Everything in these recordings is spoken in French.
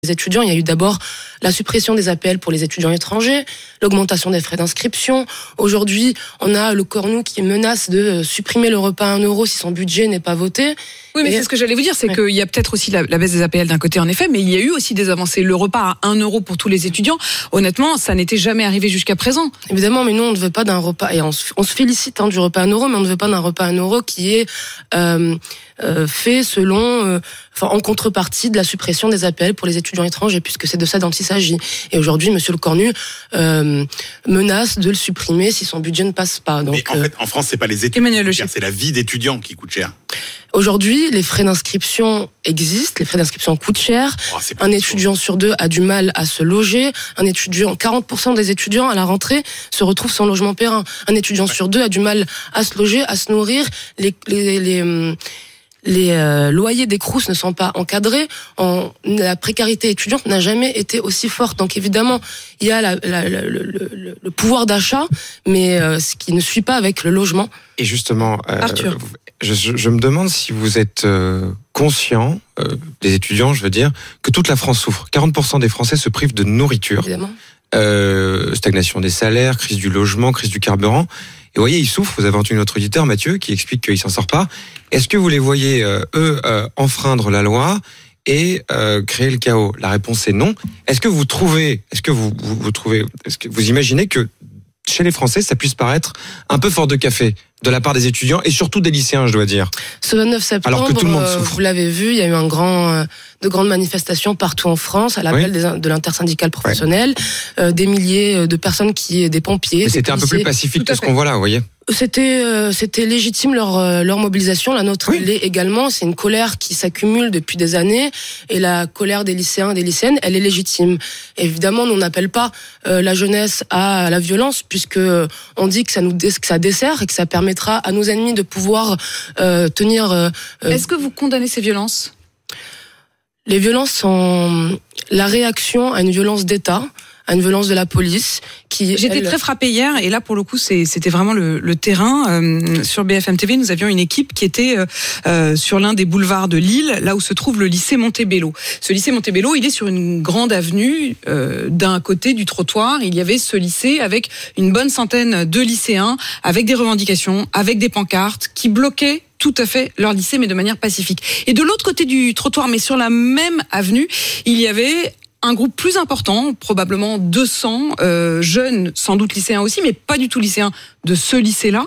Les étudiants, il y a eu d'abord la suppression des APL pour les étudiants étrangers, l'augmentation des frais d'inscription. Aujourd'hui, on a le Cornu qui menace de supprimer le repas à 1 euro si son budget n'est pas voté. Oui, mais c'est ce que j'allais vous dire, c'est qu'il y a peut-être aussi la baisse des APL d'un côté, en effet, mais il y a eu aussi des avancées. Le repas à 1 euro pour tous les étudiants, honnêtement, ça n'était jamais arrivé jusqu'à présent. Évidemment, mais nous, on ne veut pas d'un repas, et on se félicite du repas à 1 euro, mais on ne veut pas d'un repas à 1 euro qui est fait selon, en contrepartie de la suppression des APL pour les étudiants étrangers, puisque c'est de ça dont il s'agit. Et aujourd'hui, Monsieur le Cornu menace de le supprimer si son budget ne passe pas. Donc, mais en fait, en France, c'est pas les étudiants, c'est la vie d'étudiant qui coûte cher. Aujourd'hui, les frais d'inscription existent, les frais d'inscription coûtent cher. Un étudiant sur 2 a du mal à se loger. 40% des étudiants à la rentrée se retrouvent sans logement périn. Un étudiant sur 2 a du mal à se loger, à se nourrir. Les loyers des Crous ne sont pas encadrés. La précarité étudiante n'a jamais été aussi forte. Donc évidemment, il y a le pouvoir d'achat, mais ce qui ne suit pas avec le logement. Et justement, Arthur, je me demande si vous êtes conscient, des étudiants, je veux dire, que toute la France souffre. 40% des Français se privent de nourriture. Évidemment. Stagnation des salaires, crise du logement, crise du carburant. Et vous voyez, ils souffrent. Vous avez entendu notre auditeur, Mathieu, qui explique qu'il s'en sort pas. Est-ce que vous les voyez, enfreindre la loi et créer le chaos? La réponse est non. Est-ce que vous imaginez que chez les Français, ça puisse paraître un peu fort de café de la part des étudiants et surtout des lycéens, je dois dire. Ce 29 septembre, alors que tout le monde souffre. Vous l'avez vu, il y a eu de grandes manifestations partout en France à l'appel de l'intersyndicale professionnelle, des milliers de personnes des pompiers. Mais c'était un peu plus pacifique que ce qu'on voit là, vous voyez. C'était légitime leur mobilisation, la nôtre l'est également. C'est une colère qui s'accumule depuis des années et la colère des lycéens et des lycéennes, elle est légitime. Évidemment, nous on n'appelle pas la jeunesse à la violence puisque on dit que ça dessert et que ça permettra à nos ennemis de pouvoir tenir. Est-ce que vous condamnez ces violences ? Les violences sont la réaction à une violence d'État, à une violence de la police. J'étais très frappée hier, et là pour le coup c'était vraiment le terrain. Sur BFM TV, nous avions une équipe qui était sur l'un des boulevards de Lille, là où se trouve le lycée Montebello. Ce lycée Montebello, il est sur une grande avenue. D'un côté du trottoir, il y avait ce lycée avec une bonne centaine de lycéens, avec des revendications, avec des pancartes, qui bloquaient tout à fait leur lycée, mais de manière pacifique. Et de l'autre côté du trottoir, mais sur la même avenue, il y avait un groupe plus important, probablement 200 jeunes, sans doute lycéens aussi, mais pas du tout lycéens de ce lycée-là,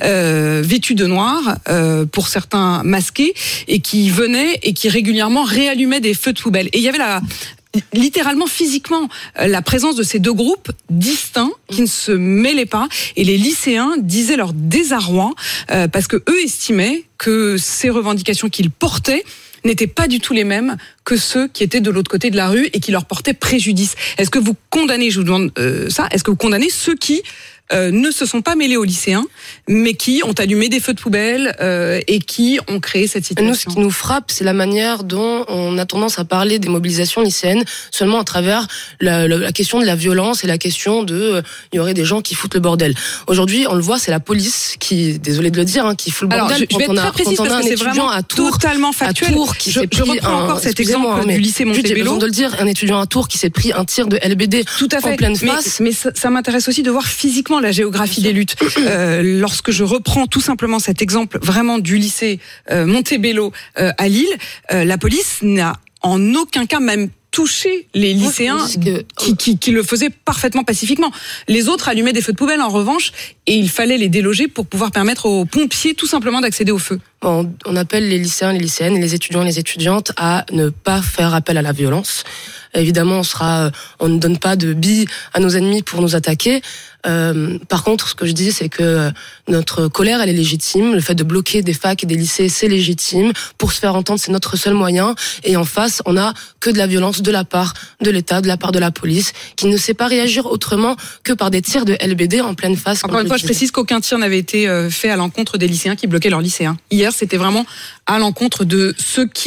vêtus de noir, pour certains masqués, et qui venaient et qui régulièrement réallumaient des feux de poubelle. Et il y avait littéralement, physiquement, la présence de ces deux groupes distincts qui ne se mêlaient pas, et les lycéens disaient leur désarroi parce que eux estimaient que ces revendications qu'ils portaient n'étaient pas du tout les mêmes que ceux qui étaient de l'autre côté de la rue et qui leur portaient préjudice. Est-ce que vous condamnez, je vous demande ça, est-ce que vous condamnez ceux qui ne se sont pas mêlés aux lycéens, mais qui ont allumé des feux de poubelle et qui ont créé cette situation? Nous, ce qui nous frappe, c'est la manière dont on a tendance à parler des mobilisations lycéennes seulement à travers la question de la violence et la question il y aurait des gens qui foutent le bordel. Aujourd'hui, on le voit, c'est la police qui, désolé de le dire, qui fout le bordel. Alors, je vais être très précise parce que c'est vraiment totalement factuel. Je reprends encore cet exemple du lycée Montebello. J'ai besoin de le dire, un étudiant à Tours qui s'est pris un tir de LBD en pleine face. Mais ça m'intéresse aussi de voir physiquement la géographie des luttes. Lorsque je reprends tout simplement cet exemple vraiment du lycée Montebello à Lille, la police n'a en aucun cas même touché les lycéens qui le faisaient parfaitement pacifiquement. Les autres allumaient des feux de poubelle en revanche, et il fallait les déloger pour pouvoir permettre aux pompiers tout simplement d'accéder au feu. On appelle les lycéens, les lycéennes, et les étudiants et les étudiantes à ne pas faire appel à la violence. Évidemment, on ne donne pas de billes à nos ennemis pour nous attaquer. Par contre, ce que je dis, c'est que notre colère, elle est légitime. Le fait de bloquer des facs et des lycées, c'est légitime. Pour se faire entendre, c'est notre seul moyen. Et en face, on n'a que de la violence de la part de l'État, de la part de la police, qui ne sait pas réagir autrement que par des tirs de LBD en pleine face. Encore une fois, je précise qu'aucun tir n'avait été fait à l'encontre des lycéens qui bloquaient leurs lycéens. Hier, c'était vraiment à l'encontre de ceux qui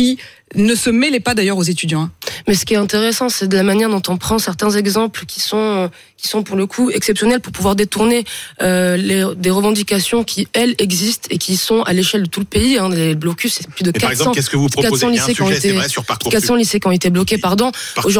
ne se mêlait pas d'ailleurs aux étudiants. Mais ce qui est intéressant, c'est de la manière dont on prend certains exemples qui sont pour le coup exceptionnels pour pouvoir détourner des revendications qui, elles, existent et qui sont à l'échelle de tout le pays. Les blocus, c'est plus de 400. Par exemple, qu'est-ce que vous proposez? 400 lycées qui ont été bloqués, pardon.